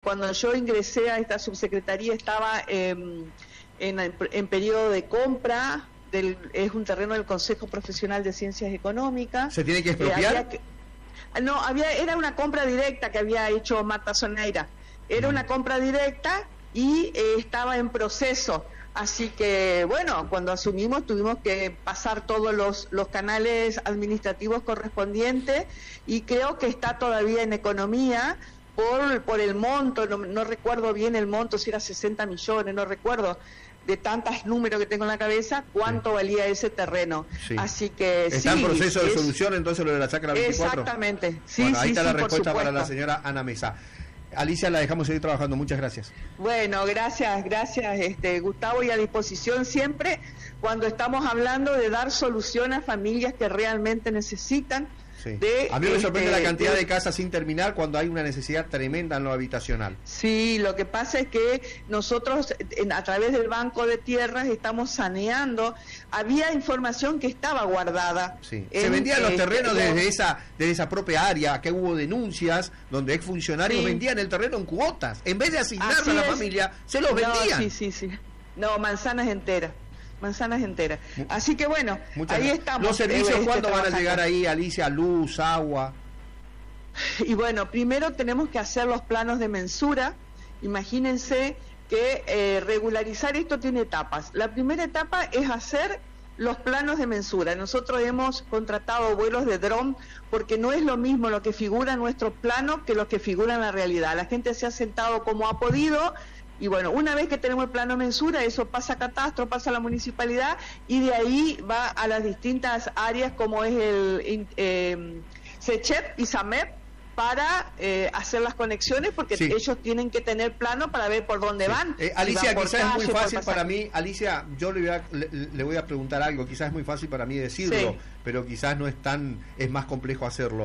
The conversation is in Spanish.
cuando yo ingresé a esta subsecretaría estaba en periodo de compra, es un terreno del Consejo Profesional de Ciencias Económicas. ¿Se tiene que expropiar? Era una compra directa que había hecho Marta Soneira. Era una compra directa y estaba en proceso. Así que, bueno, cuando asumimos tuvimos que pasar todos los canales administrativos correspondientes y creo que está todavía en economía por el monto, no recuerdo bien el monto, si era 60 millones, no recuerdo, de tantos números que tengo en la cabeza, cuánto valía ese terreno. Sí. Así que ¿está en proceso de solución entonces lo de la chacra 24? Exactamente. Sí, bueno, ahí está la respuesta por para la señora Ana Mesa. Alicia, la dejamos seguir trabajando. Muchas gracias. Bueno, gracias, Gustavo, y a disposición siempre cuando estamos hablando de dar solución a familias que realmente necesitan. Sí. A mí me sorprende la cantidad de casas sin terminar cuando hay una necesidad tremenda en lo habitacional. Sí, lo que pasa es que nosotros a través del Banco de Tierras estamos saneando. Había información que estaba guardada. Sí. Se vendían los terrenos desde esa propia área, que hubo denuncias donde exfuncionarios vendían el terreno en cuotas. En vez de asignarlo a la familia, se los vendían. Sí. No, manzanas enteras. Así que bueno, ahí estamos. ¿Los servicios cuándo van a llegar ahí, Alicia? Luz, agua. Y bueno, primero tenemos que hacer los planos de mensura. Imagínense que regularizar esto tiene etapas. La primera etapa es hacer los planos de mensura. Nosotros hemos contratado vuelos de dron porque no es lo mismo lo que figura en nuestro plano que lo que figura en la realidad. La gente se ha sentado como ha podido. Y bueno, una vez que tenemos el plano mensura, eso pasa a Catastro, pasa a la municipalidad y de ahí va a las distintas áreas como es el SECHEP y SAMEP para hacer las conexiones porque ellos tienen que tener plano para ver por dónde van. Alicia, quizás es muy fácil para mí, Alicia, yo le voy a preguntar algo, quizás es muy fácil para mí decirlo, pero quizás no es más complejo hacerlo.